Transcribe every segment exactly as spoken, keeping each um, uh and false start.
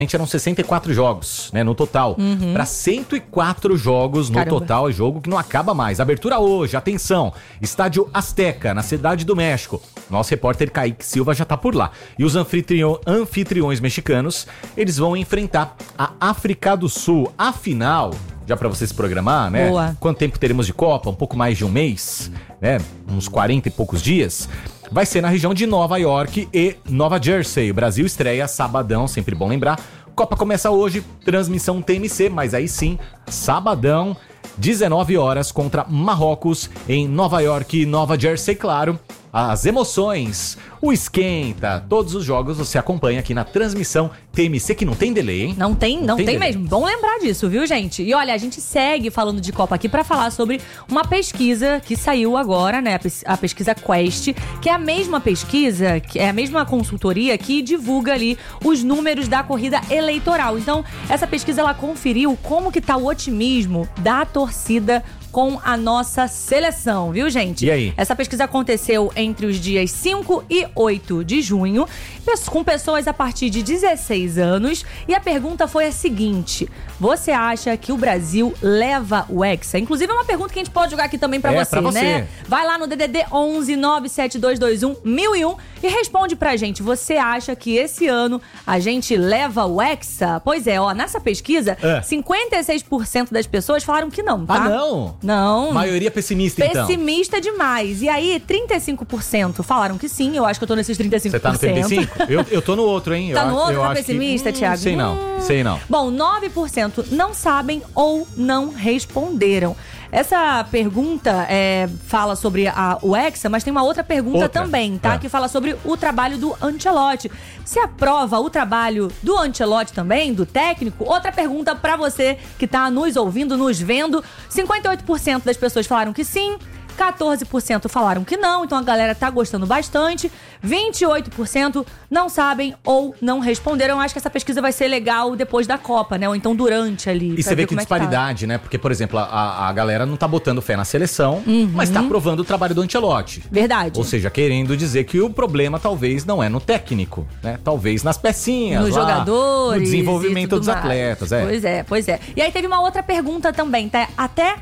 eram sessenta e quatro jogos, né, no total. Uhum. Para cento e quatro jogos no Caramba. total, é jogo que não acaba mais. Abertura hoje, atenção, Estádio Azteca, na Cidade do México. Nosso repórter Kaique Silva já tá por lá. E os anfitrião, anfitriões mexicanos, eles vão enfrentar a África do Sul. Afinal, já para você se programar, né? Boa. Quanto tempo teremos de Copa? Um pouco mais de um mês, né? Uns quarenta e poucos dias. Vai ser na região de Nova York e Nova Jersey. O Brasil estreia sabadão, sempre bom lembrar. Copa começa hoje, transmissão T M C, mas aí sim, sabadão, dezenove horas contra Marrocos em Nova York e Nova Jersey, claro. As emoções, o esquenta, todos os jogos você acompanha aqui na transmissão T M C, que não tem delay, hein? Não tem, não, não tem, tem mesmo. Bom lembrar disso, viu, gente? E olha, a gente segue falando de Copa aqui pra falar sobre uma pesquisa que saiu agora, né? A pesquisa Quest, que é a mesma pesquisa, que é a mesma consultoria que divulga ali os números da corrida eleitoral. Então, essa pesquisa, ela conferiu como que tá o otimismo da torcida com a nossa seleção, viu, gente? E aí? Essa pesquisa aconteceu entre os dias cinco e oito de junho, com pessoas a partir de dezesseis anos, e a pergunta foi a seguinte: você acha que o Brasil leva o Hexa? Inclusive é uma pergunta que a gente pode jogar aqui também pra, é, você, pra você, né? Vai lá no D D D onze nove sete dois dois um mil e um e responde pra gente, você acha que esse ano a gente leva o Hexa? Pois é, ó, nessa pesquisa, é. cinquenta e seis por cento das pessoas falaram que não, tá? Ah, não? Não. Maioria pessimista, então. Pessimista demais. E aí, trinta e cinco por cento falaram que sim. Eu acho que eu tô nesses trinta e cinco por cento. Você tá no trinta e cinco por cento? eu, eu tô no outro, hein? Tá eu, no outro? eu Tá acho pessimista, que... Thiago? Hum, sei não, hum. sei não. Bom, nove por cento não sabem ou não responderam. Essa pergunta é, fala sobre a, o Hexa, mas tem uma outra pergunta outra. também, tá? É. Que fala sobre o trabalho do Ancelotti. Você aprova o trabalho do Ancelotti também, do técnico? Outra pergunta pra você que tá nos ouvindo, nos vendo. cinquenta e oito por cento das pessoas falaram que sim. quatorze por cento falaram que não, então a galera tá gostando bastante. vinte e oito por cento não sabem ou não responderam. Eu acho que essa pesquisa vai ser legal depois da Copa, né? Ou então durante ali. E você vê que é disparidade, que tá. né? Porque, por exemplo, a, a galera não tá botando fé na seleção, uhum. mas tá aprovando o trabalho do Ancelotti. Verdade. Ou seja, querendo dizer que o problema talvez não é no técnico, né? Talvez nas pecinhas, nos lá, jogadores, no desenvolvimento dos mais. atletas. É. Pois é, pois é. E aí teve uma outra pergunta também, tá? Até,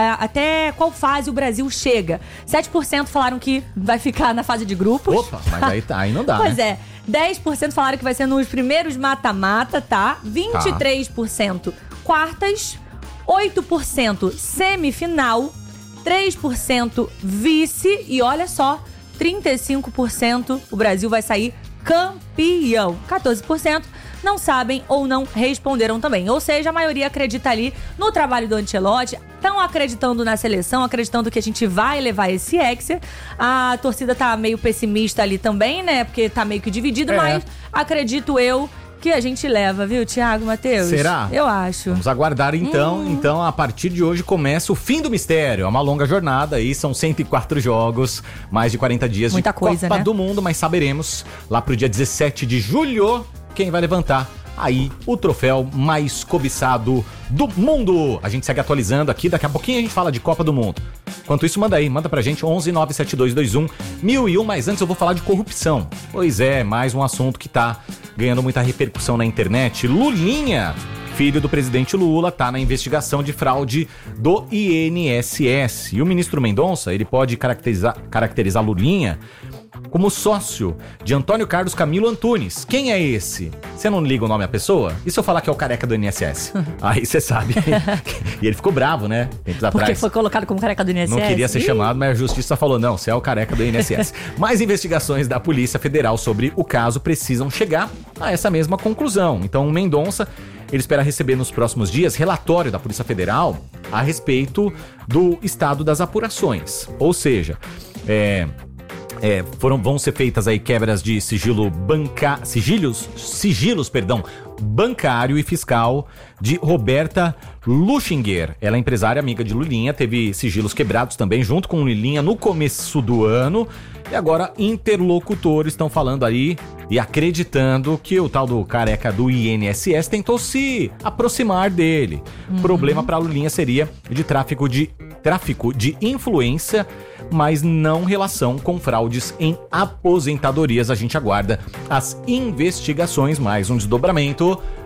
até qual fase o Brasil chega? sete por cento falaram que vai ficar na fase de grupos. Opa, mas aí, tá, aí não dá, Pois né? é. dez por cento falaram que vai ser nos primeiros mata-mata, tá? vinte e três por cento quartas, oito por cento semifinal, três por cento vice e olha só, trinta e cinco por cento o Brasil vai sair campeão. quatorze por cento não sabem ou não responderam também. Ou seja, a maioria acredita ali no trabalho do Ancelotti, estão acreditando na seleção, acreditando que a gente vai levar esse Hexa. A torcida tá meio pessimista ali também, né? Porque tá meio que dividido, é. mas acredito eu que a gente leva, viu, Thiago, Matheus? Será? Eu acho. Vamos aguardar então. Hum. Então, a partir de hoje começa o fim do mistério. É uma longa jornada aí, são cento e quatro jogos, mais de quarenta dias Muita de coisa, Copa né? do Mundo, mas saberemos lá pro dia dezessete de julho quem vai levantar aí o troféu mais cobiçado do mundo. A gente segue atualizando aqui, daqui a pouquinho a gente fala de Copa do Mundo. Enquanto isso, manda aí, manda pra gente onze nove sete dois dois um mil e um, mas antes eu vou falar de corrupção. Pois é, mais um assunto que tá ganhando muita repercussão na internet. Lulinha, filho do presidente Lula, tá na investigação de fraude do I N S S. E o ministro Mendonça, ele pode caracterizar, caracterizar Lulinha como sócio de Antônio Carlos Camilo Antunes. Quem é esse? Você não liga o nome à pessoa? E se eu falar que é o careca do I N S S? Aí você sabe. E ele ficou bravo, né? Tempos atrás. Porque foi colocado como careca do I N S S? Não queria ser Ih. chamado, mas a justiça falou, não, você é o careca do I N S S. Mais investigações da Polícia Federal sobre o caso precisam chegar a essa mesma conclusão. Então o Mendonça, ele espera receber nos próximos dias relatório da Polícia Federal a respeito do estado das apurações. Ou seja, é... É, foram, vão ser feitas aí quebras de sigilo banca, sigilos, sigilos, perdão, bancário e fiscal de Roberta Luchinger. Ela é empresária amiga de Lulinha, teve sigilos quebrados também junto com Lulinha no começo do ano. E agora interlocutores estão falando aí e acreditando que o tal do careca do I N S S tentou se aproximar dele. Uhum. Problema para Lulinha seria de tráfico de tráfico de influência, mas não relação com fraudes em aposentadorias. A gente aguarda as investigações, mais um desdobramento